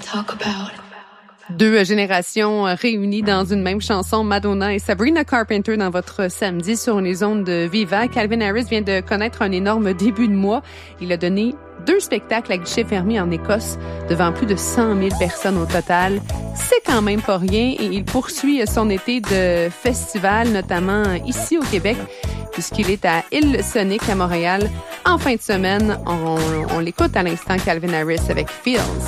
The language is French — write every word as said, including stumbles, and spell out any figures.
talk about. Deux générations réunies dans une même chanson, Madonna et Sabrina Carpenter dans votre samedi sur les ondes de Viva. Calvin Harris vient de connaître un énorme début de mois. Il a donné deux spectacles à guichet fermé en Écosse devant plus de cent mille personnes au total. C'est quand même pas rien et il poursuit son été de festival, notamment ici au Québec, puisqu'il est à Île Sonic à Montréal en fin de semaine. On, on l'écoute à l'instant, Calvin Harris avec Feels.